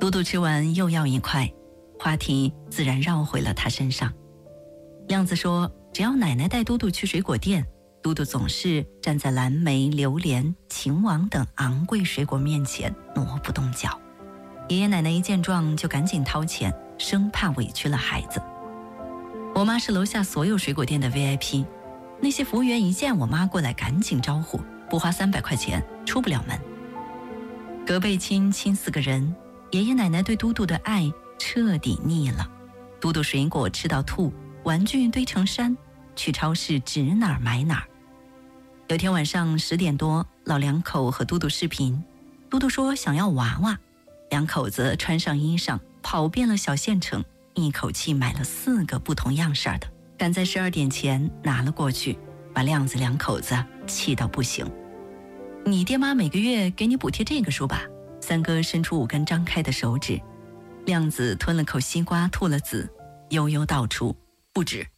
嘟嘟吃完又要一块，话题自然绕回了他身上。亮子说，只要奶奶带嘟嘟去水果店，嘟嘟总是站在蓝莓、榴莲、秦王等昂贵水果面前挪不动脚。爷爷奶奶一见状就赶紧掏钱，生怕委屈了孩子。我妈是楼下所有水果店的 VIP， 那些服务员一见我妈过来赶紧招呼，不花300块钱出不了门。隔辈亲4个人，爷爷奶奶对嘟嘟的爱彻底腻了。嘟嘟水果吃到吐，玩具堆成山，去超市指哪儿买哪儿。有天晚上10点多，老两口和嘟嘟视频，嘟嘟说想要娃娃，两口子穿上衣裳跑遍了小县城，一口气买了4个不同样式的，赶在12点前拿了过去，把亮子两口子气到不行。你爹妈每个月给你补贴这个数吧。三哥伸出5根张开的手指，亮子吞了口西瓜吐了籽，悠悠道出不止。